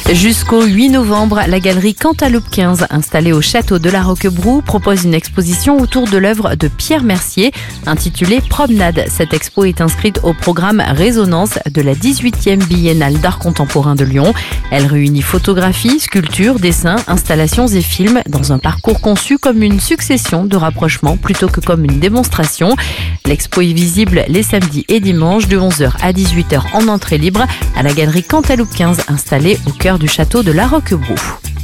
Jusqu'au 8 novembre, la galerie Cantaloupe 15, installée au château de la Roquebrou, propose une exposition autour de l'œuvre de Pierre Mercier, intitulée Promenade. Cette expo est inscrite au programme Résonance de la 18e Biennale d'art contemporain de Lyon. Elle réunit photographie, sculpture, dessins, installations et films dans un parcours conçu comme une succession de rapprochements plutôt que comme une démonstration. L'expo est visible les samedis et dimanches de 11h à 18h en entrée libre à la galerie Cantaloupe 15, installée au cœur du château de la Roquebrou.